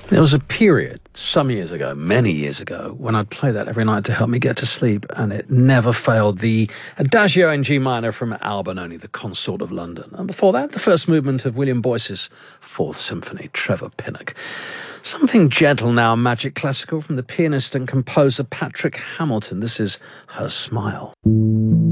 There was a period, some years ago, many years ago, when I'd play that every night to help me get to sleep, and it never failed. The Adagio in G minor from Albinoni, the Consort of London. And before that, the first movement of William Boyce's Fourth Symphony, Trevor Pinnock. Something gentle now, magic classical from the pianist and composer Patrick Hamilton. This is Her Smile.